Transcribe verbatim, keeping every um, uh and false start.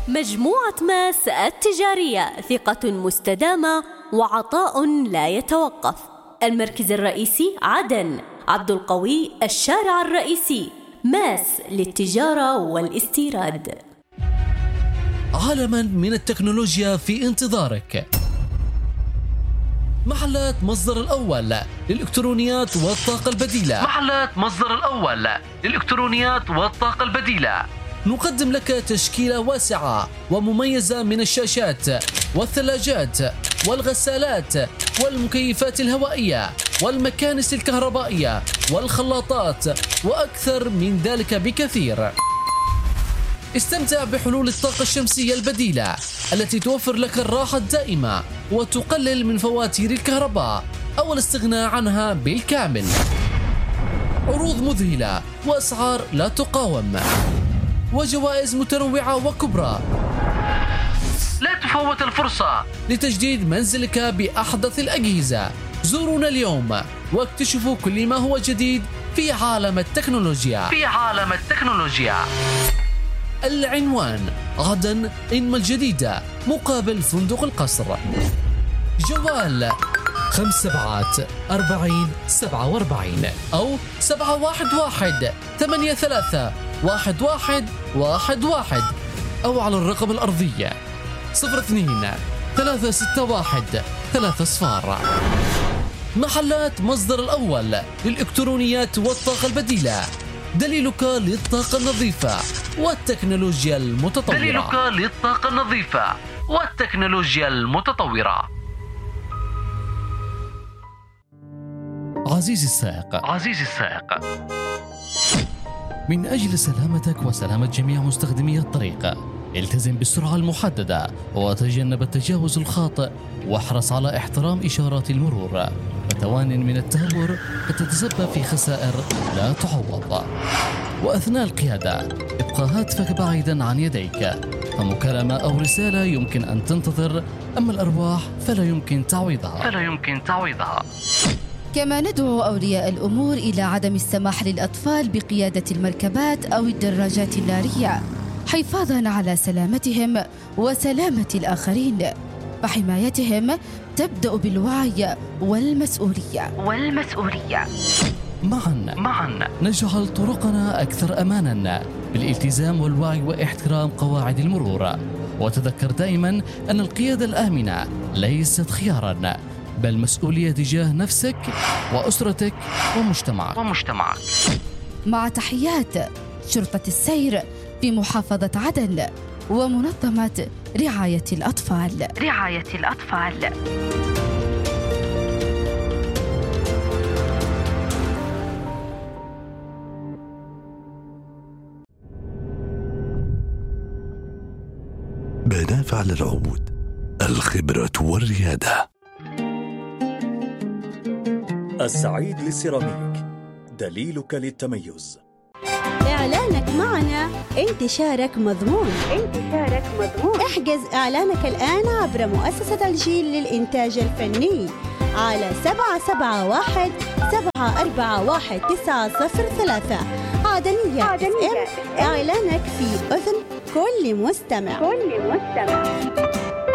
مجموعة ماس التجارية، ثقة مستدامة وعطاء لا يتوقف. المركز الرئيسي عدن، عبد القوي الشارع الرئيسي. ماس للتجارة والاستيراد. عالما من التكنولوجيا في انتظارك. محلات مصدر الأول للإلكترونيات والطاقة البديلة. محلات مصدر الأول للإلكترونيات والطاقة البديلة. نقدم لك تشكيلة واسعة ومميزة من الشاشات والثلاجات والغسالات والمكيفات الهوائية والمكانس الكهربائية والخلاطات وأكثر من ذلك بكثير. استمتع بحلول الطاقة الشمسية البديلة التي توفر لك الراحة الدائمة وتقلل من فواتير الكهرباء أو الاستغناء عنها بالكامل. عروض مذهلة وأسعار لا تقاوم وجوائز متنوعة وكبرى. لا تفوت الفرصة لتجديد منزلك بأحدث الأجهزة. زورونا اليوم واكتشفوا كل ما هو جديد في عالم التكنولوجيا. في عالم التكنولوجيا. العنوان: عدن إنما الجديدة مقابل فندق القصر. جوال خمس سبعات أربعين سبعة وأربعين أو سبعة واحد واحد ثمانية ثلاثة واحد واحد واحد واحد أو على الرقم الأرضي صفر اثنين ثلاثة ستة واحد ثلاثة صفار. محلات مصدر الأول للإلكترونيات والطاقة البديلة، دليلك للطاقة النظيفة والتكنولوجيا المتطورة. دليلك للطاقة النظيفة والتكنولوجيا المتطورة. عزيزي السائق، عزيزي السائق، من أجل سلامتك وسلامة جميع مستخدمي الطريق، التزم بالسرعة المحددة وتجنب التجاوز الخاطئ واحرص على احترام إشارات المرور، فتوان من التهور قد تتسبب في خسائر لا تعوض. وأثناء القيادة ابقى هاتفك بعيدا عن يديك، فمكالمة أو رسالة يمكن أن تنتظر، أما الأرواح فلا يمكن تعويضها. فلا يمكن تعويضها. كما ندعو أولياء الأمور إلى عدم السماح للأطفال بقيادة المركبات أو الدراجات النارية، حفاظاً على سلامتهم وسلامة الآخرين، فحمايتهم تبدأ بالوعي والمسؤولية. والمسؤولية. معاً معاً نجعل طرقنا أكثر أماناً بالالتزام والوعي واحترام قواعد المرور. وتذكر دائماً أن القيادة الآمنة ليست خياراً، بل مسؤولية تجاه نفسك وأسرتك ومجتمعك. ومجتمعك. مع تحيات شرطة السير في محافظة عدن ومنظمة رعاية الأطفال. رعاية الأطفال. بنافع للعود، الخبرة والريادة. السعيد للسيراميك، دليلك للتميز. إعلانك معنا انتشارك مضمون. انتشارك مضمون. احجز إعلانك الآن عبر مؤسسة الجيل للإنتاج الفني على سبعة سبعة واحد سبعة أربعة واحد تسعة صفر ثلاثة. عدنية, عدنية. إعلانك في أذن كل مستمع. كل مستمع.